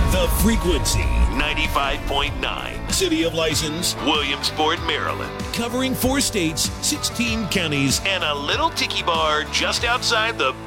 The Frequency, 95.9. City of License, Williamsport, Maryland. covering 4 states, 16 counties, And a little tiki bar just outside the